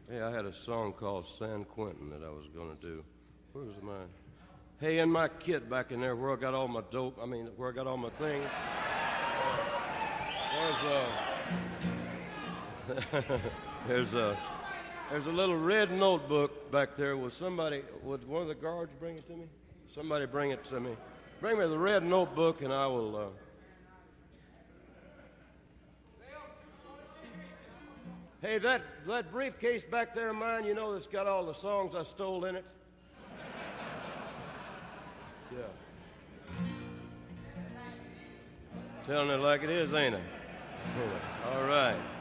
Hey, I had a song called San Quentin that I was going to do. Where's mine? Hey, in my kit back in there where I got all my dope, where I got all my things. There's a little red notebook back there. Would one of the guards bring it to me? Somebody bring it to me. Bring me the red notebook and I will... Hey, that briefcase back there of mine, you know, that's got all the songs I stole in it? Yeah. Telling it like it is, ain't I? All right.